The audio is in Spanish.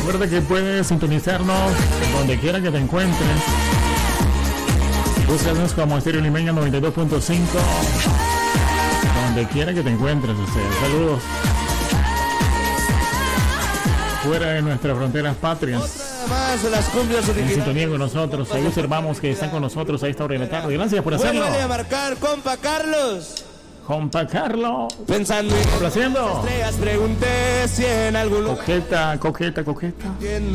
Recuerda que puedes sintonizarnos donde quiera que te encuentres. Búscanos como Estéreo Limeña 92.5. Donde quiera que te encuentres. Saludos. Fuera de nuestras fronteras patrias. Más de las cumbias originales. En sintonía con nosotros. Saludos hermanos que están con nosotros a esta hora de la tarde. Gracias por hacerlo. Vuelve a marcar, compa Carlos. Compa Carlos. Pensando en complaciendo. Estrellas, pregunté si en algún lugar. Coqueta. Que no